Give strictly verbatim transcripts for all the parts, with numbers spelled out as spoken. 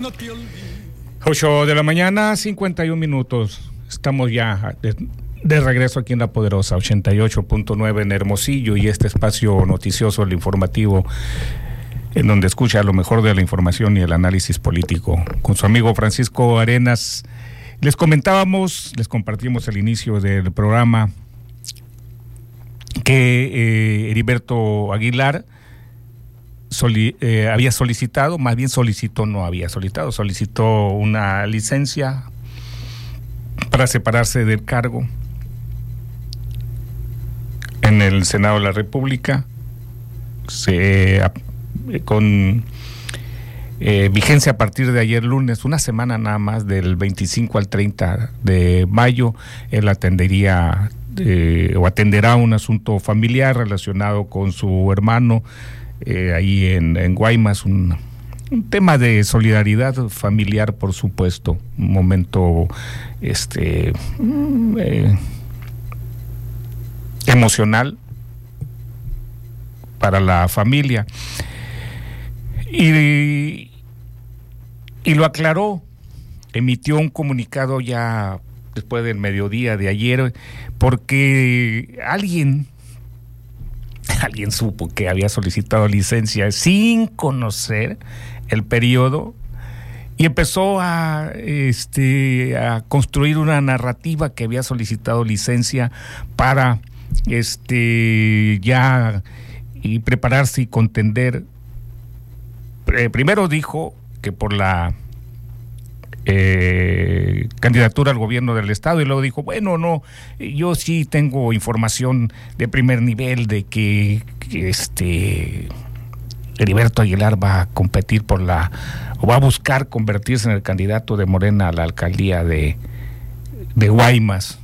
ocho de la mañana, cincuenta y un minutos. Estamos ya de, de regreso aquí en La Poderosa, ochenta y ocho punto nueve en Hermosillo, y este espacio noticioso, el informativo, en donde escucha lo mejor de la información y el análisis político. Con su amigo Francisco Arenas, les comentábamos, les compartimos el inicio del programa que eh, Heriberto Aguilar Soli, eh, había solicitado, más bien solicitó, no había solicitado, solicitó una licencia para separarse del cargo en el Senado de la República, se, eh, con eh, vigencia a partir de ayer lunes, una semana nada más, del veinticinco al treinta de mayo. Él atendería eh, o atenderá un asunto familiar relacionado con su hermano, Eh, ahí en, en Guaymas, un, un tema de solidaridad familiar, por supuesto, un momento este eh, emocional para la familia, y, y lo aclaró, emitió un comunicado ya después del mediodía de ayer, porque alguien Alguien supo que había solicitado licencia sin conocer el periodo y empezó a, este, a construir una narrativa que había solicitado licencia para este, ya y prepararse y contender. Eh, primero dijo que por la Eh, candidatura al gobierno del estado, y luego dijo, bueno, no, yo sí tengo información de primer nivel de que, que este Heriberto Aguilar va a competir por la, o va a buscar convertirse en el candidato de Morena a la alcaldía de, de Guaymas.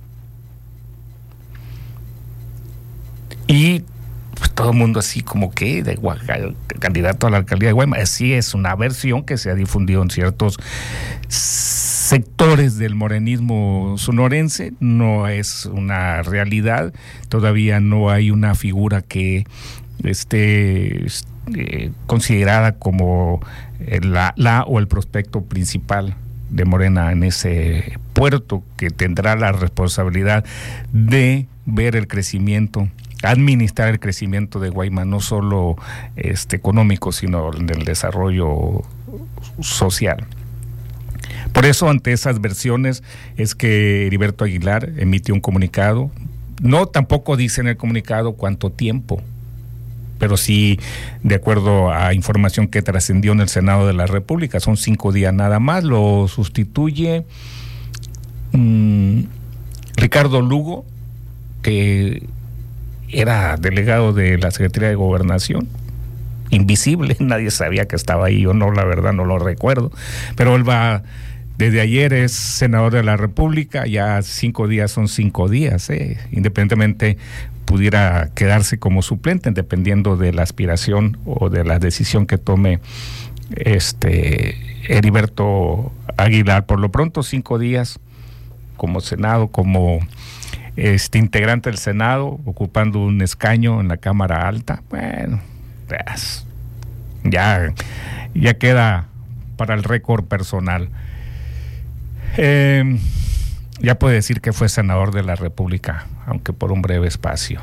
Y pues todo el mundo así como que de Oaxaca, candidato a la alcaldía de Guaymas. Así es una versión que se ha difundido en ciertos sectores del morenismo sonorense, no es una realidad. Todavía no hay una figura que esté eh, considerada como la, la o el prospecto principal de Morena en ese puerto, que tendrá la responsabilidad de ver el crecimiento, administrar el crecimiento de Guaymas, no solo este económico, sino del desarrollo social. Por eso, ante esas versiones, es que Heriberto Aguilar emitió un comunicado. No, tampoco dice en el comunicado cuánto tiempo, pero sí, de acuerdo a información que trascendió en el Senado de la República, son cinco días nada más. Lo sustituye mmm, Ricardo Lugo, que era delegado de la Secretaría de Gobernación, invisible, nadie sabía que estaba ahí, o no, la verdad no lo recuerdo, pero él va, desde ayer es senador de la República, ya cinco días son cinco días, eh, independientemente pudiera quedarse como suplente, dependiendo de la aspiración o de la decisión que tome este Heriberto Aguilar. Por lo pronto, cinco días como Senado, como este integrante del Senado, ocupando un escaño en la Cámara Alta. Bueno, pues, ya, ya queda para el récord personal. Eh, ya puede decir que fue senador de la República, aunque por un breve espacio.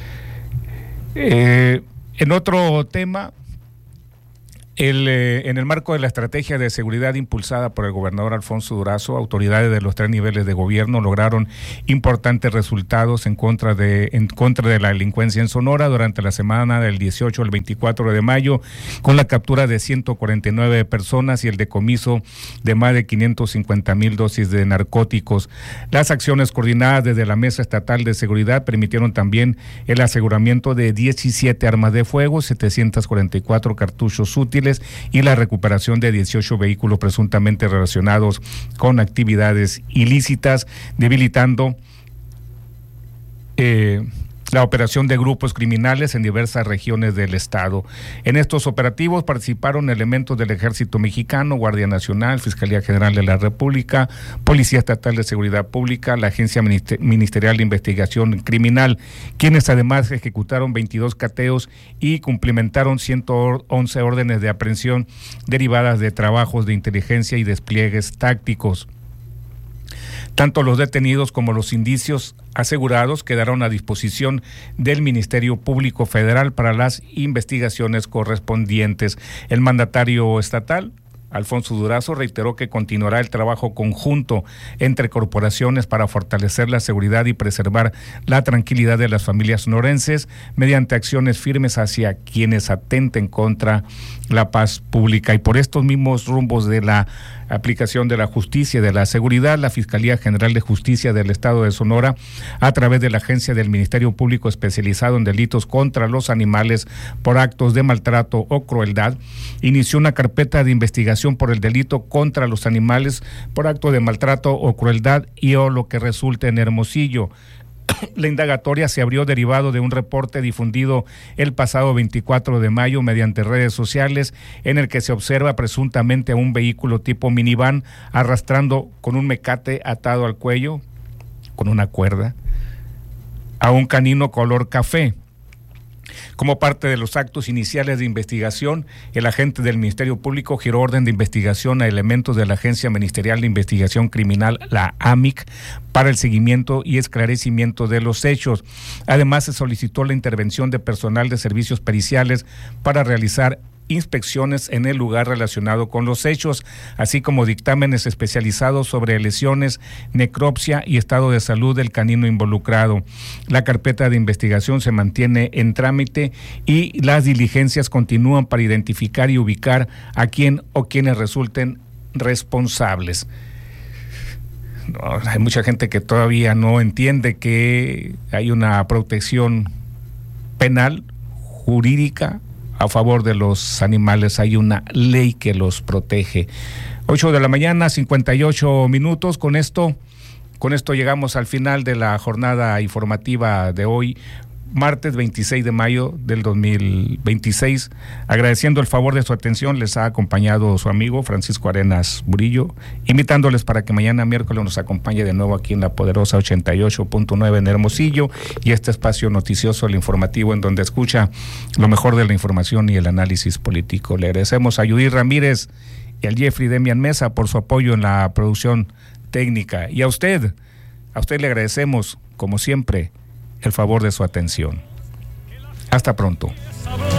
Eh, en otro tema, El, eh, en el marco de la estrategia de seguridad impulsada por el gobernador Alfonso Durazo, autoridades de los tres niveles de gobierno lograron importantes resultados en contra de en contra de la delincuencia en Sonora durante la semana del dieciocho al veinticuatro de mayo, con la captura de ciento cuarenta y nueve personas y el decomiso de más de quinientas cincuenta mil dosis de narcóticos. Las acciones coordinadas desde la Mesa Estatal de Seguridad permitieron también el aseguramiento de diecisiete armas de fuego, setecientos cuarenta y cuatro cartuchos útiles y la recuperación de dieciocho vehículos presuntamente relacionados con actividades ilícitas, debilitando eh, la operación de grupos criminales en diversas regiones del estado. En estos operativos participaron elementos del Ejército Mexicano, Guardia Nacional, Fiscalía General de la República, Policía Estatal de Seguridad Pública, la Agencia Ministerial de Investigación Criminal, quienes además ejecutaron veintidós cateos y cumplimentaron ciento once órdenes de aprehensión derivadas de trabajos de inteligencia y despliegues tácticos. Tanto los detenidos como los indicios asegurados quedaron a disposición del Ministerio Público Federal para las investigaciones correspondientes. El mandatario estatal, Alfonso Durazo, reiteró que continuará el trabajo conjunto entre corporaciones para fortalecer la seguridad y preservar la tranquilidad de las familias sonorenses mediante acciones firmes hacia quienes atenten contra la paz pública. Y por estos mismos rumbos de la aplicación de la justicia y de la seguridad, la Fiscalía General de Justicia del Estado de Sonora, a través de la Agencia del Ministerio Público especializado en delitos contra los animales por actos de maltrato o crueldad, inició una carpeta de investigación por el delito contra los animales por acto de maltrato o crueldad y o lo que resulte en Hermosillo. La indagatoria se abrió derivado de un reporte difundido el pasado veinticuatro de mayo mediante redes sociales en el que se observa presuntamente a un vehículo tipo minivan arrastrando con un mecate atado al cuello, con una cuerda, a un canino color café. Como parte de los actos iniciales de investigación, el agente del Ministerio Público giró orden de investigación a elementos de la Agencia Ministerial de Investigación Criminal, la A M I C, para el seguimiento y esclarecimiento de los hechos. Además, se solicitó la intervención de personal de servicios periciales para realizar inspecciones en el lugar relacionado con los hechos, así como dictámenes especializados sobre lesiones, necropsia y estado de salud del canino involucrado. La carpeta de investigación se mantiene en trámite y las diligencias continúan para identificar y ubicar a quien o quienes resulten responsables. No, hay mucha gente que todavía no entiende que hay una protección penal, jurídica, a favor de los animales. Hay una ley que los protege. ocho de la mañana, cincuenta y ocho minutos. Con esto, con esto llegamos al final de la jornada informativa de hoy, martes veintiséis de mayo del dos mil veintiséis. Agradeciendo el favor de su atención, les ha acompañado su amigo Francisco Arenas Burillo, invitándoles para que mañana miércoles nos acompañe de nuevo aquí en la poderosa ochenta y ocho punto nueve en Hermosillo y este espacio noticioso, el informativo, en donde escucha lo mejor de la información y el análisis político. Le agradecemos a Judith Ramírez y al Jeffrey Demian Mesa por su apoyo en la producción técnica, y a usted, a usted le agradecemos, como siempre, el favor de su atención. Hasta pronto.